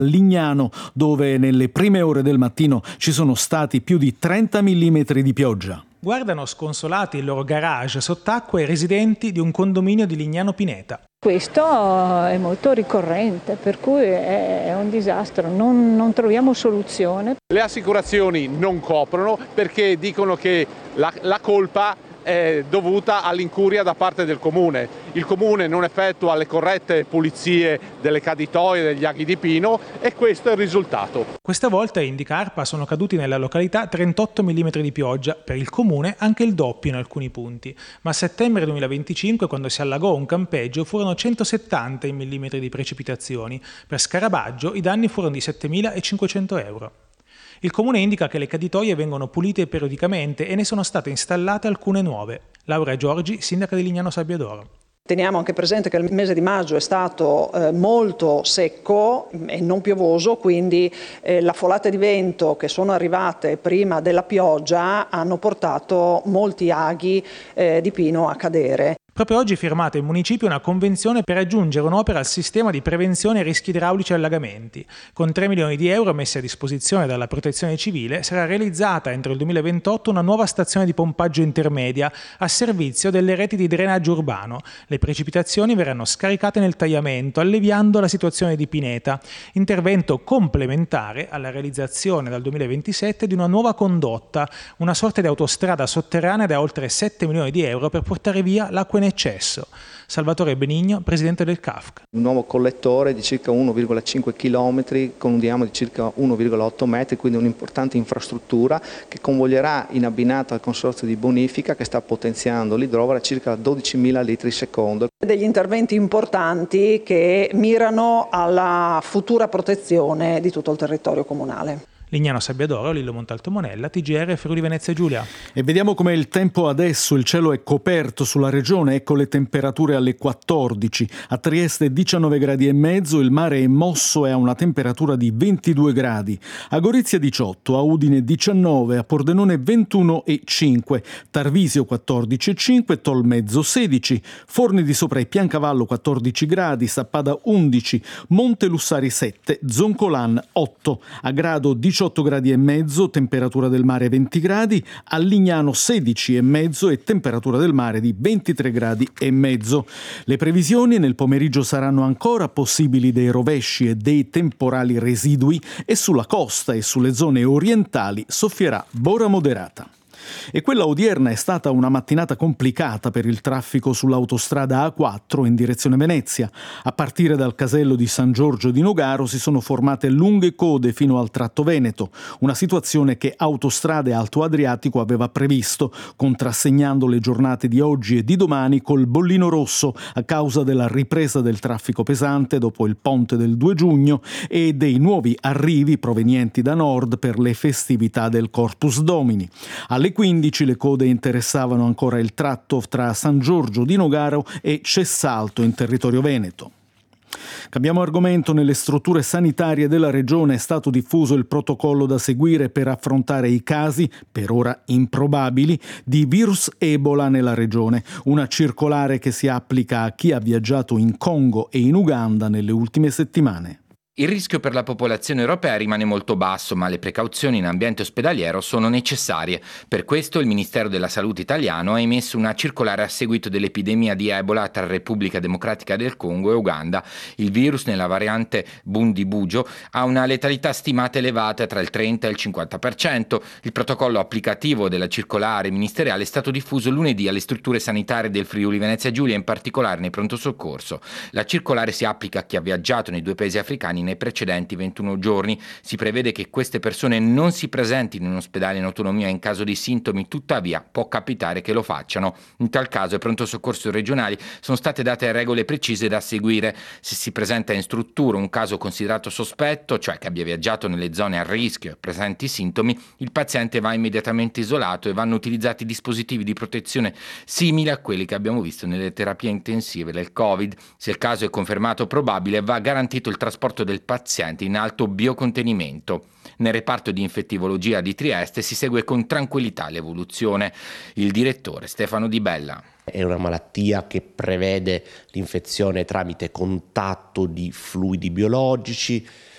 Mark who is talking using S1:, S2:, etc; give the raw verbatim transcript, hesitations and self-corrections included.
S1: Lignano, dove nelle prime ore del mattino ci sono stati più di trenta millimetri di pioggia.
S2: Guardano sconsolati il loro garage sott'acqua i residenti di un condominio di Lignano Pineta.
S3: Questo è molto ricorrente, per cui è un disastro, non, non troviamo soluzione.
S4: Le assicurazioni non coprono perché dicono che la, la colpa è dovuta all'incuria da parte del comune. Il comune non effettua le corrette pulizie delle caditoie, degli aghi di pino e questo è il risultato.
S2: Questa volta in Indicarpa sono caduti nella località trentotto millimetri di pioggia, per il comune anche il doppio in alcuni punti, ma a settembre duemilaventicinque, quando si allagò un campeggio, furono centosettanta i millimetri di precipitazioni. Per Scarabaggio i danni furono di settemilacinquecento euro. Il comune indica che le caditoie vengono pulite periodicamente e ne sono state installate alcune nuove. Laura Giorgi, sindaca di Lignano Sabbiadoro.
S5: Teniamo anche presente che il mese di maggio è stato eh, molto secco e non piovoso, quindi eh, la folate di vento che sono arrivate prima della pioggia hanno portato molti aghi eh, di pino a cadere.
S2: Proprio oggi firmata in municipio una convenzione per aggiungere un'opera al sistema di prevenzione rischi idraulici e allagamenti. Con tre milioni di euro messi a disposizione dalla Protezione Civile sarà realizzata entro il duemilaventotto una nuova stazione di pompaggio intermedia a servizio delle reti di drenaggio urbano. Le precipitazioni verranno scaricate nel tagliamento, alleviando la situazione di Pineta. Intervento complementare alla realizzazione dal duemilaventisette di una nuova condotta, una sorta di autostrada sotterranea da oltre sette milioni di euro per portare via l'acqua in eccesso. Salvatore Benigno, presidente del C A F C.
S6: Un nuovo collettore di circa uno virgola cinque chilometri con un diametro di circa uno virgola otto metri, quindi un'importante infrastruttura che convoglierà in abbinato al consorzio di bonifica che sta potenziando l'idrovora a circa dodicimila litri secondo.
S5: Degli interventi importanti che mirano alla futura protezione di tutto il territorio comunale.
S2: Lignano Sabbiadoro, Lillo Montalto Monella, T G R, Friuli Venezia Giulia.
S1: E vediamo com'è il tempo adesso. Il cielo è coperto sulla regione, ecco le temperature alle quattordici. A Trieste diciannove gradi e mezzo, il mare è mosso e ha una temperatura di ventidue gradi. A Gorizia diciotto, a Udine diciannove, a Pordenone ventuno e cinque, Tarvisio quattordici e cinque, Tolmezzo sedici, Forni di Sopra e Piancavallo quattordici gradi, Sappada undici, Montelussari sette, Zoncolan otto, a Grado diciotto gradi e mezzo, temperatura del mare venti gradi, a Lignano sedici e mezzo e temperatura del mare di ventitré gradi e mezzo. Le previsioni: nel pomeriggio saranno ancora possibili dei rovesci e dei temporali residui e sulla costa e sulle zone orientali soffierà bora moderata. E quella odierna è stata una mattinata complicata per il traffico sull'autostrada A quattro in direzione Venezia. A partire dal casello di San Giorgio di Nogaro si sono formate lunghe code fino al tratto veneto, una situazione che Autostrade Alto Adriatico aveva previsto, contrassegnando le giornate di oggi e di domani col bollino rosso a causa della ripresa del traffico pesante dopo il ponte del due giugno e dei nuovi arrivi provenienti da nord per le festività del Corpus Domini. Alle quindici le code interessavano ancora il tratto tra San Giorgio di Nogaro e Cessalto in territorio veneto. Cambiamo argomento. Nelle strutture sanitarie della regione è stato diffuso il protocollo da seguire per affrontare i casi, per ora improbabili, di virus Ebola nella regione. Una circolare che si applica a chi ha viaggiato in Congo e in Uganda nelle ultime settimane.
S7: Il rischio per la popolazione europea rimane molto basso, ma le precauzioni in ambiente ospedaliero sono necessarie. Per questo il Ministero della Salute italiano ha emesso una circolare a seguito dell'epidemia di Ebola tra Repubblica Democratica del Congo e Uganda. Il virus, nella variante Bundibugyo, ha una letalità stimata elevata tra il trenta e il cinquanta per cento. Il protocollo applicativo della circolare ministeriale è stato diffuso lunedì alle strutture sanitarie del Friuli Venezia Giulia, in particolare nei pronto soccorso. La circolare si applica a chi ha viaggiato nei due paesi africani nei precedenti ventuno giorni. Si prevede che queste persone non si presentino in ospedale in autonomia in caso di sintomi, tuttavia può capitare che lo facciano. In tal caso ai pronto soccorso regionali sono state date regole precise da seguire. Se si presenta in struttura un caso considerato sospetto, cioè che abbia viaggiato nelle zone a rischio e presenti sintomi, il paziente va immediatamente isolato e vanno utilizzati dispositivi di protezione simili a quelli che abbiamo visto nelle terapie intensive del Covid. Se il caso è confermato probabile, va garantito il trasporto del paziente in alto biocontenimento. Nel reparto di infettivologia di Trieste si segue con tranquillità l'evoluzione. Il direttore Stefano Di Bella.
S8: È una malattia che prevede l'infezione tramite contatto di fluidi biologici,